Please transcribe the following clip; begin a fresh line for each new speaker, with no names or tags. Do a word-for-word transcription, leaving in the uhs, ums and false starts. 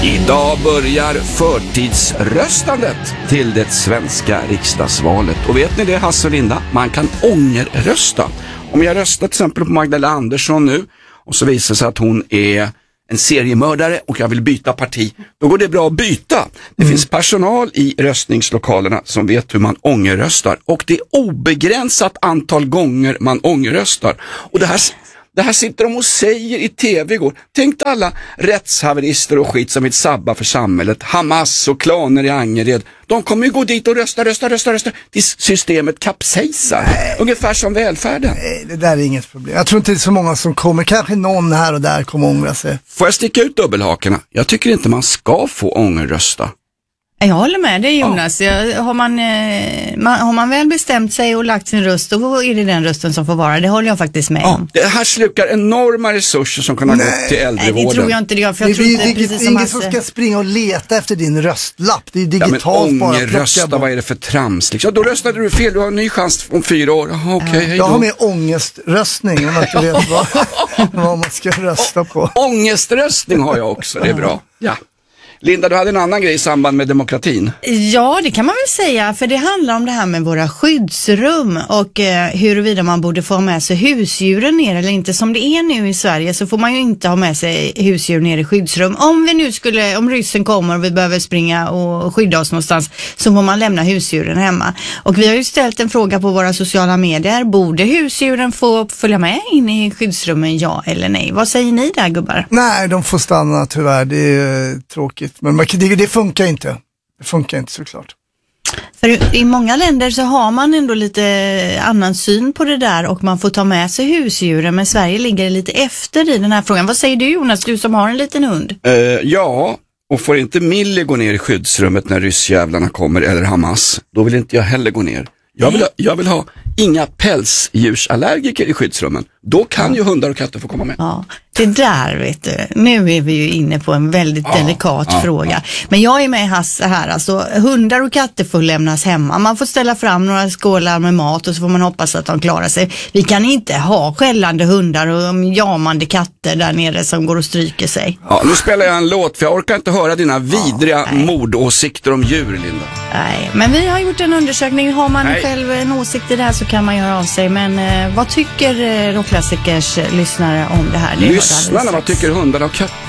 Idag börjar förtidsröstandet till det svenska riksdagsvalet. Och vet ni det, Hasse och Linda? Man kan ångerrösta. Om jag röstar till exempel på Magdalena Andersson nu och så visar sig att hon är en seriemördare och jag vill byta parti, då går det bra att byta. Det mm. finns personal i röstningslokalerna som vet hur man ångerröstar. Och det är obegränsat antal gånger man ångerröstar. Och det här... Det här sitter de och säger i tv igår. Tänk alla rättshaverister och skit som vill sabba för samhället. Hamas och klaner i Angered. De kommer ju gå dit och rösta, rösta, rösta, rösta. Tills systemet kapsejsar. Nej. Ungefär som välfärden.
Nej, det där är inget problem. Jag tror inte det är så många som kommer. Kanske någon här och där kommer ångra sig.
Får jag sticka ut dubbelhakorna? Jag tycker inte man ska få ångerrösta.
Jag håller med dig, Jonas. Ja. Har, man, eh, man, har man väl bestämt sig och lagt sin röst, då är det den rösten som får vara. Det håller jag faktiskt med
ja,
om.
Det här slukar enorma resurser som kan ha gått till äldrevården.
Nej, det tror jag inte det gör. För jag
det
tror
är,
inte,
det,
precis
det är
som
ingen
Hasse.
som ska springa och leta efter din röstlapp. Det är digitalt
ja, men
bara.
Ångerrösta, vad är det för trams? Liksom? Då röstade du fel, du har en ny chans om fyra år. Aha, okay, ja.
Jag har med ångeströstning om man inte vet vad, vad man ska rösta på.
Ångeströstning har jag också, det är bra. Ja. Linda, du hade en annan grej i samband med demokratin.
Ja, det kan man väl säga, för det handlar om det här med våra skyddsrum och eh, huruvida man borde få ha med sig husdjuren ner eller inte. Som det är nu i Sverige så får man ju inte ha med sig husdjur ner i skyddsrum. Om vi nu skulle, om ryssen kommer och vi behöver springa och skydda oss någonstans, så får man lämna husdjuren hemma. Och vi har ju ställt en fråga på våra sociala medier. Borde husdjuren få följa med in i skyddsrummen, ja eller nej? Vad säger ni där, gubbar?
Nej, de får stanna tyvärr. Det är tråkigt. Men det, det funkar inte. Det funkar inte såklart.
För i många länder så har man ändå lite annan syn på det där och man får ta med sig husdjuren, men Sverige ligger lite efter i den här frågan. Vad säger du, Jonas, du som har en liten hund?
Uh, ja, och får inte Millie gå ner i skyddsrummet när ryssjävlarna kommer eller Hamas, då vill inte jag heller gå ner. Jag vill ha, jag vill ha inga pälsdjursallergiker i skyddsrummen. Då kan ja. ju hundar och katter få komma med.
Ja, det där vet du. Nu är vi ju inne på en väldigt ja, delikat ja, fråga. Ja. Men jag är med Hasse här. Alltså, hundar och katter får lämnas hemma. Man får ställa fram några skålar med mat och så får man hoppas att de klarar sig. Vi kan inte ha skällande hundar och jamande katter där nere som går och stryker sig.
Ja, nu spelar jag en låt för jag orkar inte höra dina vidriga ja, mordåsikter om djur, Linda.
Nej, men vi har gjort en undersökning. Har man
nej.
själv en åsikt i det här så kan man göra av sig. Men eh, vad tycker eh, Rockklassikers lyssnare om det här? Det
Lyssnarna, vad tycker hundar och katter?